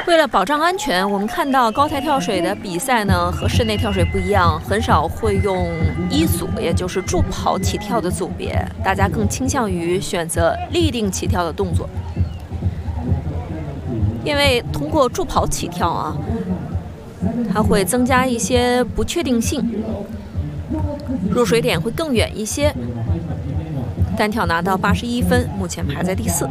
为了保障安全，我们看到高台跳水的比赛呢和室内跳水不一样，很少会用一组，也就是助跑起跳的组别，大家更倾向于选择立定起跳的动作。因为通过助跑起跳啊，它会增加一些不确定性，入水点会更远一些。单跳拿到81分，目前排在第4。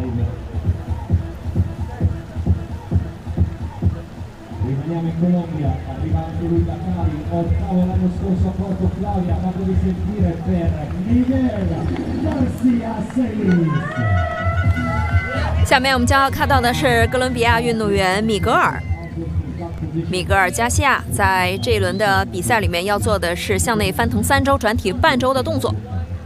Rimaniamo in Colombia, arriva anche lui da Cali, ottavo l'anno scorso a Porto Claudia, fatto risentire per Miguel Garcia Celis。 下面我们将要看到的是哥伦比亚运动员米格尔加西亚，在这一轮的比赛里面要做的是向内翻腾3周转体半周的动作。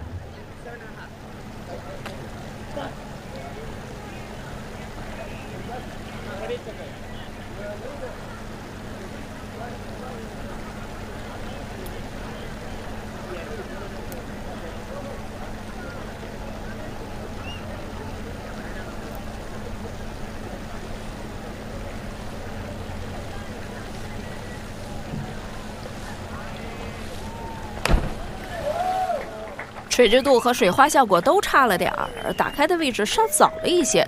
水质度和水花效果都差了点儿，打开的位置稍早了一些。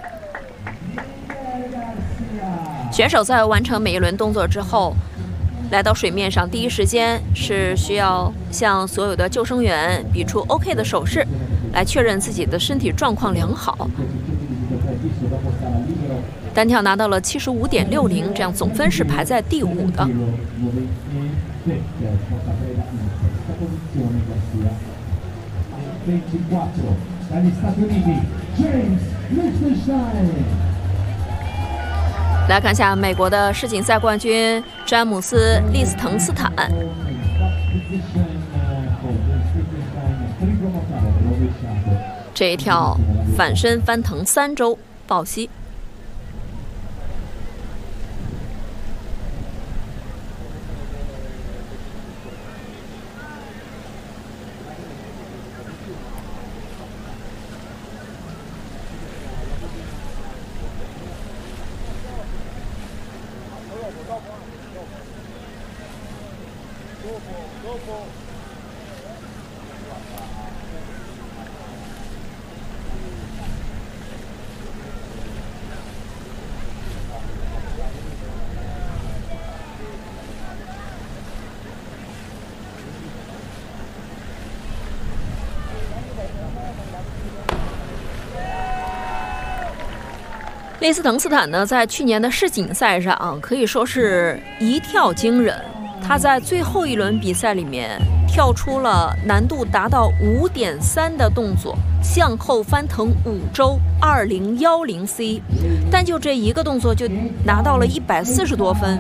选手在完成每一轮动作之后，来到水面上，第一时间是需要向所有的救生员比出 OK 的手势，来确认自己的身体状况良好。单跳拿到了75.60，这样总分是排在第5的。来看一下美国的世锦赛冠军詹姆斯·利斯滕斯坦，这一跳反身翻腾3周抱膝。利斯滕斯坦呢，在去年的世锦赛上可以说是一跳惊人。他在最后一轮比赛里面跳出了难度达到5.3的动作，向后翻腾5周2010C， 但就这一个动作就拿到了140多分。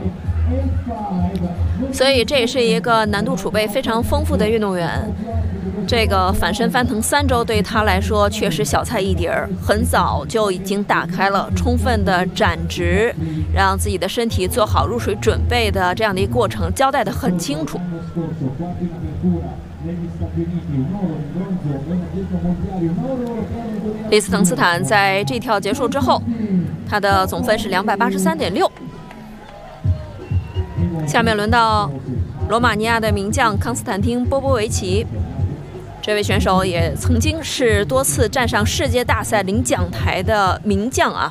所以这也是一个难度储备非常丰富的运动员。这个反身翻腾3周对他来说确实小菜一碟儿，很早就已经打开了充分的展直，让自己的身体做好入水准备的这样的一个过程交代得很清楚。利斯滕斯坦在这跳结束之后，他的总分是283.6。下面轮到罗马尼亚的名将康斯坦丁·波波维奇。这位选手也曾经是多次站上世界大赛领奖台的名将啊。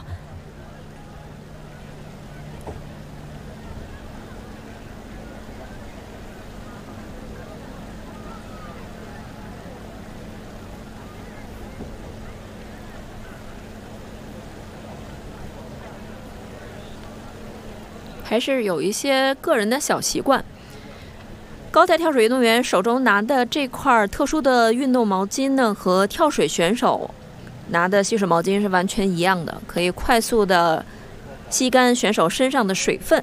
还是有一些个人的小习惯。高台跳水运动员手中拿的这块特殊的运动毛巾呢，和跳水选手拿的吸水毛巾是完全一样的，可以快速的吸干选手身上的水分。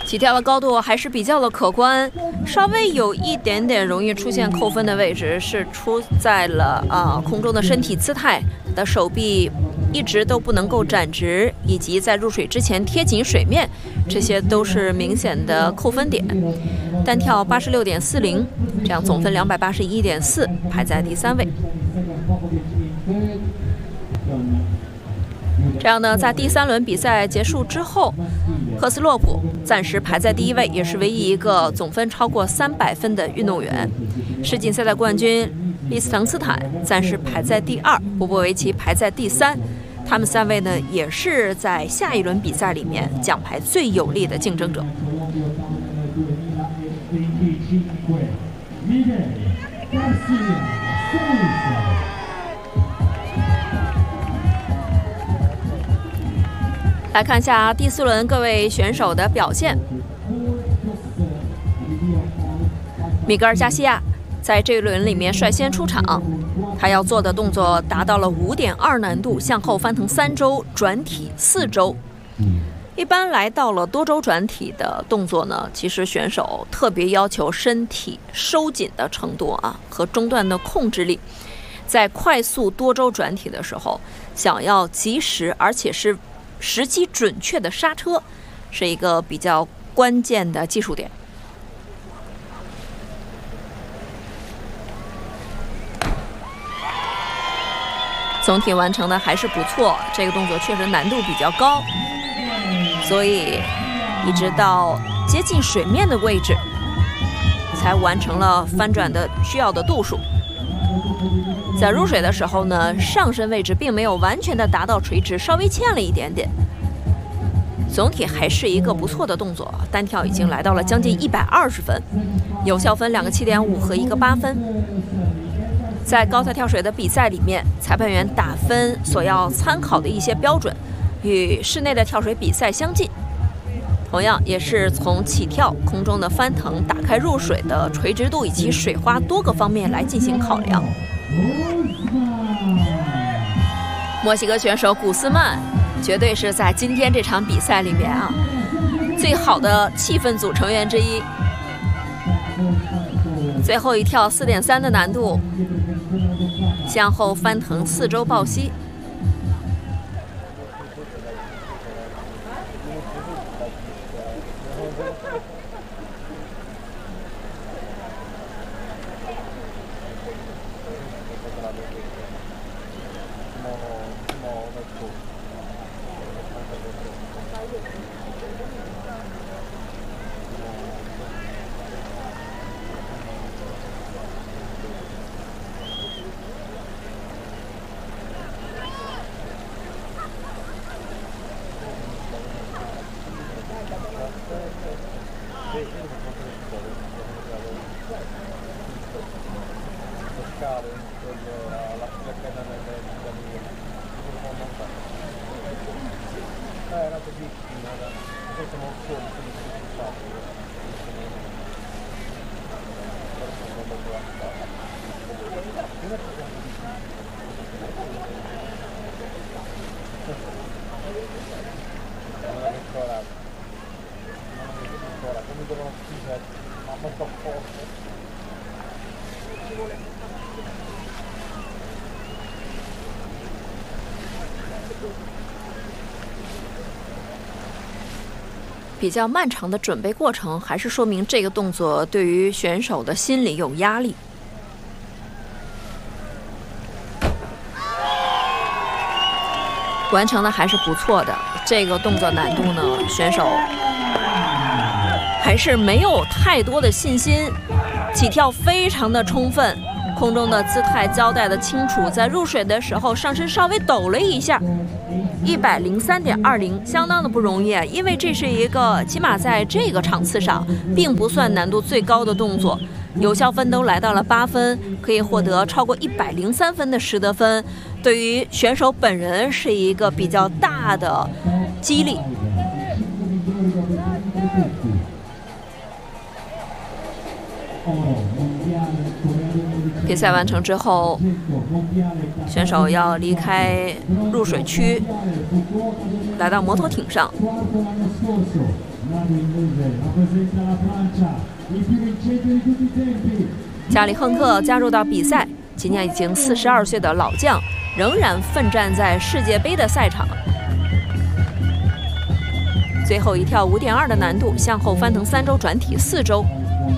起跳的高度还是比较的可观，稍微有一点点容易出现扣分的位置是出在了空中的身体姿态，的手臂一直都不能够展直，以及在入水之前贴紧水面，这些都是明显的扣分点。单跳86.40，这样总分281.4，排在第3位。这样呢，在第3轮比赛结束之后，赫斯洛普暂时排在第1位，也是唯一一个总分超过300分的运动员。世锦赛的冠军利斯滕斯坦暂时排在第2，波波维奇排在第3。他们3位呢，也是在下一轮比赛里面奖牌最有力的竞争者。来看一下第4轮各位选手的表现。米格尔·加西亚在这一轮里面率先出场，他要做的动作达到了5.2难度，向后翻腾3周，转体4周。一般来到了多周转体的动作呢，其实选手特别要求身体收紧的程度和中段的控制力。在快速多周转体的时候，想要及时而且是时机准确的刹车，是一个比较关键的技术点。总体完成的还是不错，这个动作确实难度比较高，所以一直到接近水面的位置才完成了翻转的需要的度数。在入水的时候呢，上身位置并没有完全的达到垂直，稍微欠了一点点。总体还是一个不错的动作，单跳已经来到了将近120分，有效分2个7.5和1个8分。在高台跳水的比赛里面，裁判员打分所要参考的一些标准与室内的跳水比赛相近，同样也是从起跳、空中的翻腾、打开入水的垂直度以及水花多个方面来进行考量。墨西哥选手古斯曼绝对是在今天这场比赛里面最好的气氛组成员之一。最后一跳4.3的难度，向后翻腾4周抱膝。比较漫长的准备过程，还是说明这个动作对于选手的心理有压力。完成的还是不错的，这个动作难度呢，选手还是没有太多的信心，起跳非常的充分，空中的姿态交代的清楚，在入水的时候上身稍微抖了一下，103.20，相当的不容易，因为这是一个起码在这个场次上并不算难度最高的动作，有效分都来到了8分，可以获得超过103分的实得分，对于选手本人是一个比较大的激励。比赛完成之后，选手要离开入水区，来到摩托艇上。 加里亨特加入到比赛，今年已经42岁的老将，仍然奋战在世界杯的赛场。最后一跳5.2的难度，向后翻腾3周，转体4周。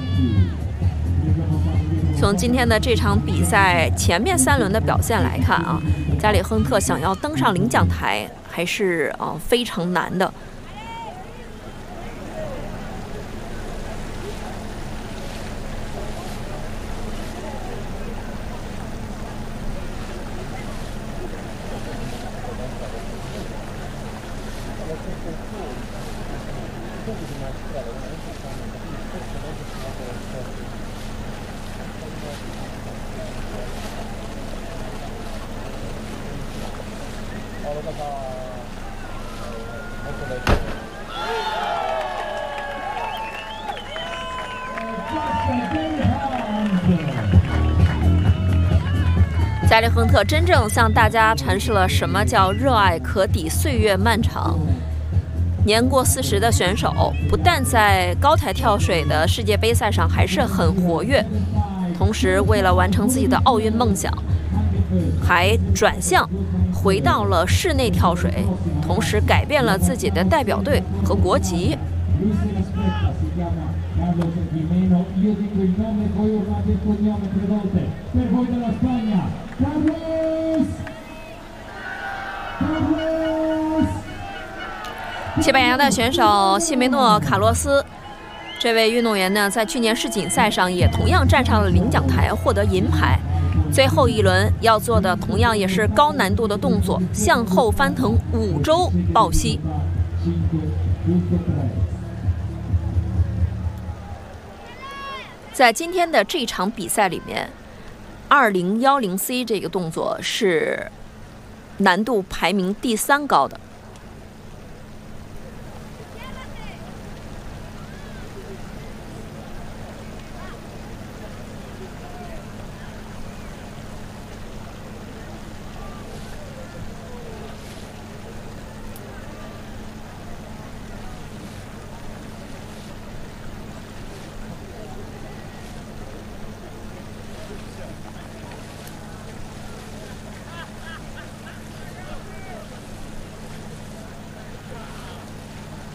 从今天的这场比赛前面3轮的表现来看啊，加里亨特想要登上领奖台还是非常难的。加里亨特真正向大家阐释了什么叫热爱可抵岁月漫长。年过40的选手，不但在高台跳水的世界杯赛上还是很活跃，同时为了完成自己的奥运梦想，还转向回到了室内跳水，同时改变了自己的代表队和国籍。西班牙的选手西梅诺·卡洛斯，这位运动员呢，在去年世锦赛上也同样站上了领奖台，获得银牌。最后一轮要做的同样也是高难度的动作，向后翻腾5周抱膝。在今天的这场比赛里面，2010C 这个动作是难度排名第3高的。